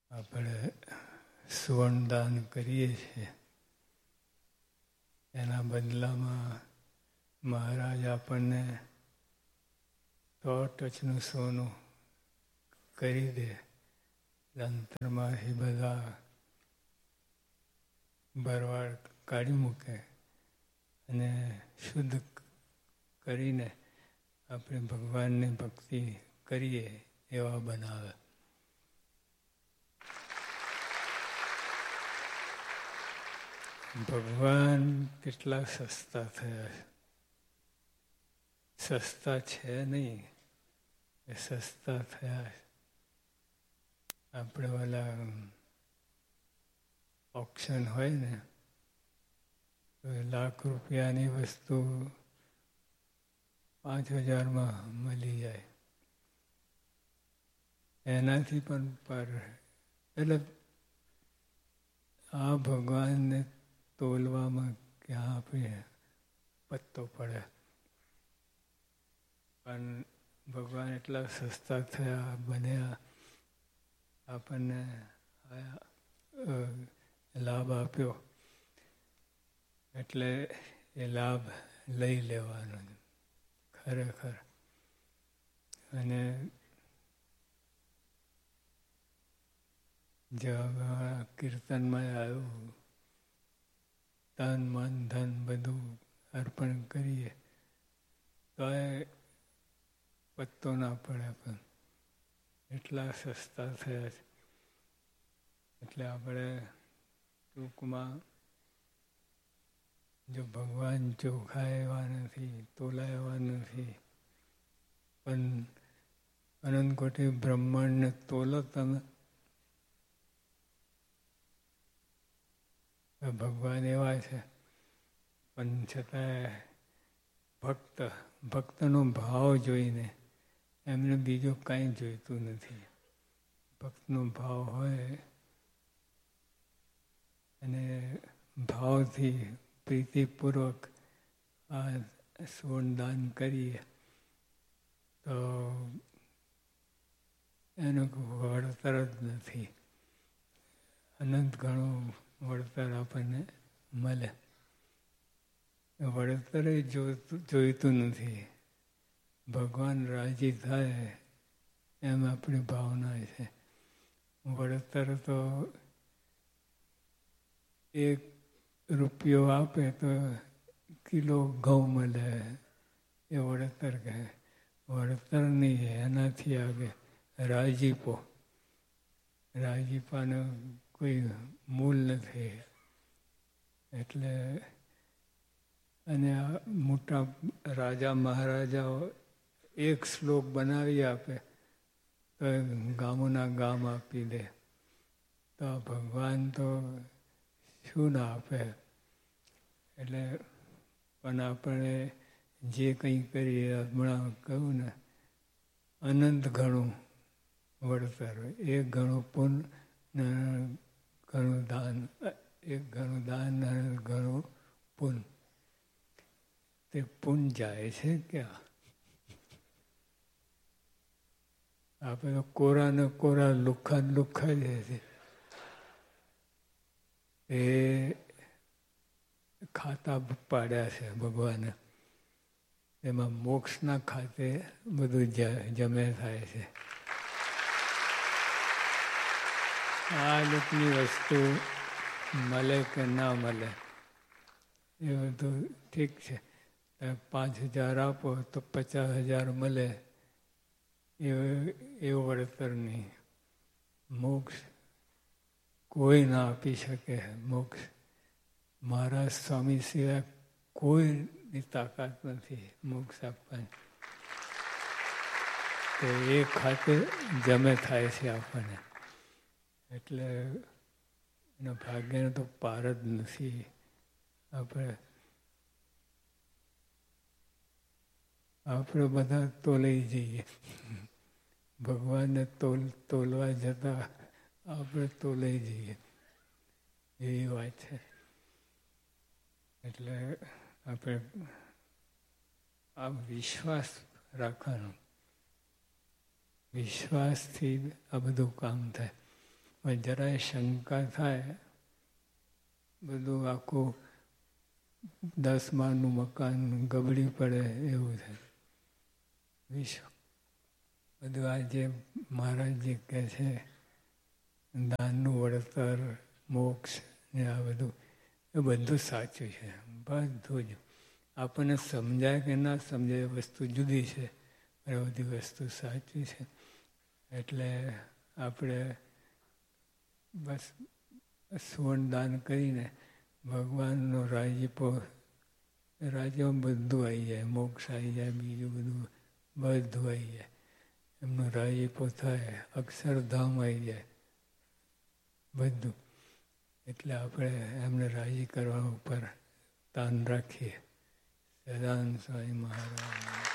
આપણે સુવર્ણદાન કરીએ છીએ, એના બદલામાં મહારાજ આપણને 100 સોનું કરી દે. અંતરમાંથી બધા ભરવાડ કાઢી મૂકે અને શુદ્ધ કરીને આપણે ભગવાનની ભક્તિ કરીએ એવા બનાવે. ભગવાન કેટલા સસ્તા થયા છે. સસ્તા છે નહીં, એ સસ્તા થયા. આપણે ઓલા ઓપ્શન હોય ને તો ₹1,00,000 વસ્તુ 5,000 મળી જાય. એનાથી પણ પર એટલે આ ભગવાનને તોલવામાં ક્યાં આપણે પત્તો પડે. પણ ભગવાન એટલા સસ્તા થયા, બન્યા, આપણને લાભ આપ્યો, એટલે એ લાભ લઈ લેવાનો ખરેખર. અને જેવા કીર્તનમાં આવ્યું, તન મન ધન બધું અર્પણ કરીએ તો એ પત્તો ના પડે. પણ એટલા સસ્તા થયા છે. એટલે આપણે ટૂંકમાં જો ભગવાન ચોખા એવા નથી, તોલા એવા નથી, પણ અનંતકોટી બ્રહ્માંડને તોલો તમે, ભગવાન એવા છે. પણ છતાંય ભક્તનો ભાવ જોઈને એમને બીજું કાંઈ જોઈતું નથી. ભક્તનો ભાવ હોય અને ભાવથી પ્રીતિપૂર્વક આ સુવર્ણદાન કરીએ તો એનું વળતર જ નથી. અનંત ઘણું વળતર આપણને મળે. વળતર જોઈતું નથી. ભગવાન રાજી થાય એમ આપણી ભાવના છે. વળતર તો ₹1 આપે તો કિલો ઘઉં મળે, એ વળતર કહે. વળતર નહીં, એનાથી આગળ રાજીપો. રાજીપાનું કોઈ મૂલ નથી. એટલે અને આ મોટા રાજા મહારાજાઓ એક શ્લોક બનાવી આપે તો ગામોના ગામ આપી દે. તો ભગવાન તો શું ના આપે. એટલે પણ આપણે જે કંઈ કરીએ, હમણાં કહ્યું ને, અનંત ઘણું વળતર. 1 ગણું પુણ્ય ને ઘણું દાન. 1 ગણું દાન ને ઘણું પુણ્ય. તે પુણ્ય જાય છે ક્યાં? આપણે તો કોરા ને કોરા, લુખ્ખા ને લુખ્ખા જાય છે. એ ખાતા પાડ્યા છે ભગવાને. એમાં મોક્ષના ખાતે બધું જમે થાય છે. આ લોકોની વસ્તુ મળે કે ના મળે એ બધું ઠીક છે. 5,000 આપો તો 50,000 મળે એવું વળતર નહીં. મોક્ષ કોઈ ના આપી શકે. મોક્ષ મહારાજ સ્વામી સિવાય કોઈની તાકાત નથી મોક્ષ આપવાની. તો એ ખાતે જમે થાય છે આપણને. એટલે એના ભાગ્યનો તો પાર જ નથી. આપણે બધા તોલાઈ જઈએ. ભગવાનને તોલવા જતા આપણે તોલાઈ જઈએ, એવી વાત છે. એટલે આપણે આ વિશ્વાસ રાખવાનો. વિશ્વાસથી આ બધું કામ થાય. પણ જરાય શંકા થાય બધું આખું 10 માળનું મકાન ગબડી પડે એવું થાય. વિશ્વ બધું આજે મહારાજજી કહે છે દાનનું વળતર, મોક્ષ ને આ બધું એ બધું સાચું છે. બધું જ આપણને સમજાય કે ના સમજાય વસ્તુ જુદી છે, પણ એ બધી વસ્તુ સાચી છે. એટલે આપણે બસ સુવર્ણ દાન કરીને ભગવાનનો રાજ્યમાં બધું આવી જાય, મોક્ષ આવી જાય, બીજું બધું આવી જાય. એમનો રાજીપો થાય, અક્ષરધામ આવી જાય બધું. એટલે આપણે એમને રાજી કરવા ઉપર તાન રાખીએ. સદાનંદ સ્વામી મહારાજ.